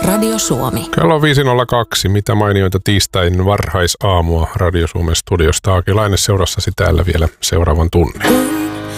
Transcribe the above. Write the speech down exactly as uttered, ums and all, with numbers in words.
Radio Suomi. Kello on viisi nolla kaksi. Mitä mainioita tiistain varhaisaamua Radio Suomen studiosta. Aki Laine seurassasi täällä vielä seuraavan tunnin.